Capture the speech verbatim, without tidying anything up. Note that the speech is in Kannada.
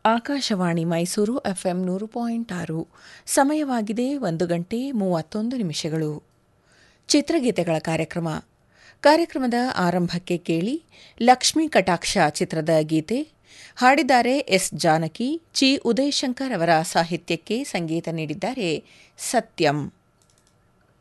ಆಕಾಶವಾಣಿ ಮೈಸೂರು ಎಫ್ಎಂ ನೂರು ಪಾಯಿಂಟ್ ಆರು. ಸಮಯವಾಗಿದೆ ಒಂದು ಗಂಟೆ ಮೂವತ್ತೊಂದು ನಿಮಿಷಗಳು. ಚಿತ್ರಗೀತೆಗಳ ಕಾರ್ಯಕ್ರಮ. ಕಾರ್ಯಕ್ರಮದ ಆರಂಭಕ್ಕೆ ಕೇಳಿ ಲಕ್ಷ್ಮೀ ಕಟಾಕ್ಷ ಚಿತ್ರದ ಗೀತೆ. ಹಾಡಿದ್ದಾರೆ ಎಸ್ ಜಾನಕಿ. ಚಿ ಉದಯಶಂಕರ್ ಅವರ ಸಾಹಿತ್ಯಕ್ಕೆ ಸಂಗೀತ ನೀಡಿದ್ದಾರೆ ಸತ್ಯಂ.